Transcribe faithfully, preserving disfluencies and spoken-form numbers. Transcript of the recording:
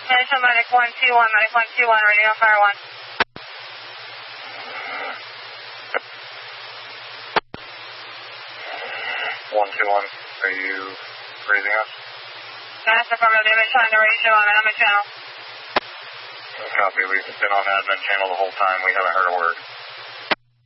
National Medic one two one, Medic one two one, radio fire one. one two one, are you raising us? That's affirmative, damage trying to radio on admin channel. Copy, we've been on admin channel the whole time, we haven't heard a word.